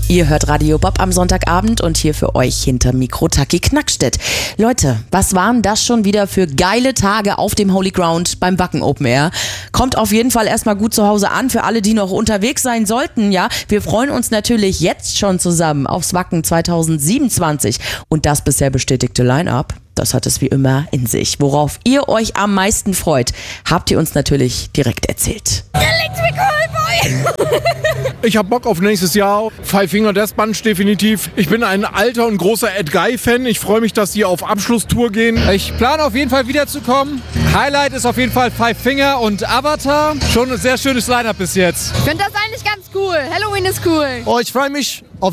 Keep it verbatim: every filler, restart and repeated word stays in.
Ihr hört Radio Bob am Sonntagabend und hier für euch hinter Mikro Taki Knackstedt. Leute, was waren das schon wieder für geile Tage auf dem Holy Ground beim Wacken Open Air? Kommt auf jeden Fall erstmal gut zu Hause an für alle, die noch unterwegs sein sollten, ja. Wir freuen uns natürlich jetzt schon zusammen aufs Wacken zwanzig siebenundzwanzig und das bisher bestätigte Line-Up. Das hat es wie immer in sich. Worauf ihr euch am meisten freut, habt ihr uns natürlich direkt erzählt. Electric Callboy! Ich hab Bock auf nächstes Jahr. Five Finger Death Punch definitiv. Ich bin ein alter und großer Ed Guy-Fan. Ich freue mich, dass die auf Abschlusstour gehen. Ich plane auf jeden Fall wiederzukommen. Highlight ist auf jeden Fall Five Finger und Avatar. Schon ein sehr schönes Line-Up bis jetzt. Ich finde das eigentlich ganz cool. Halloween ist cool. Oh, ich freue mich auf